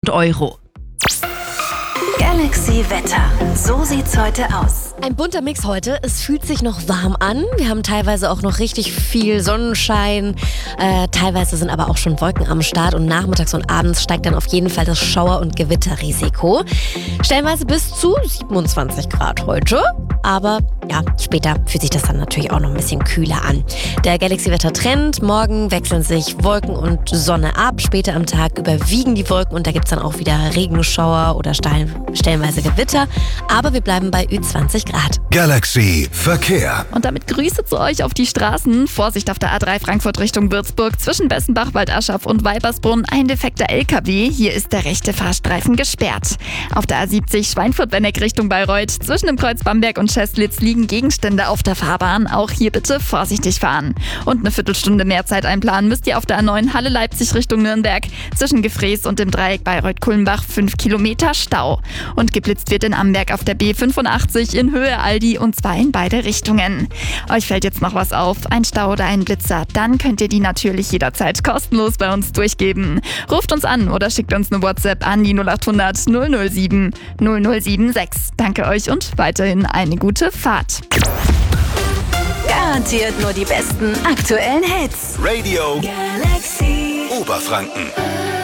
€. Galaxy Wetter. So sieht's heute aus. Ein bunter Mix heute. Es fühlt sich noch warm an. Wir haben teilweise auch noch richtig viel Sonnenschein. Teilweise sind aber auch schon Wolken am Start. Und nachmittags und abends steigt dann auf jeden Fall das Schauer- und Gewitterrisiko. Stellenweise bis zu 27 Grad heute. Aber ja, später fühlt sich das dann natürlich auch noch ein bisschen kühler an. Der Galaxy-Wetter-Trend. Morgen wechseln sich Wolken und Sonne ab. Später am Tag überwiegen die Wolken und da gibt es dann auch wieder Regenschauer oder stellenweise Gewitter. Aber wir bleiben bei Ü20 Grad. Galaxy Verkehr. Und damit Grüße zu euch auf die Straßen. Vorsicht auf der A3 Frankfurt Richtung Würzburg. Zwischen Bessenbach, Waldaschaf und Weibersbrunn ein defekter LKW. Hier ist der rechte Fahrstreifen gesperrt. Auf der A70 Schweinfurt-Wenneck Richtung Bayreuth. Zwischen dem Kreuz Bamberg und Schäßlitz liegen Gegenstände auf der Fahrbahn. Auch hier bitte vorsichtig fahren. Und eine Viertelstunde mehr Zeit einplanen müsst ihr auf der A9 Halle-Leipzig Richtung Nürnberg. Zwischen Gefrees und dem Dreieck Bayreuth-Kulmbach 5 Kilometer Stau. Und geblitzt wird in Amberg auf der B85 in Höhe Aldi und zwar in beide Richtungen. Euch fällt jetzt noch was auf, ein Stau oder ein Blitzer, dann könnt ihr die natürlich jederzeit kostenlos bei uns durchgeben. Ruft uns an oder schickt uns eine WhatsApp an die 0800 007 0076. Danke euch und weiterhin eine gute Fahrt. Garantiert nur die besten aktuellen Hits. Radio Galaxy. Oberfranken.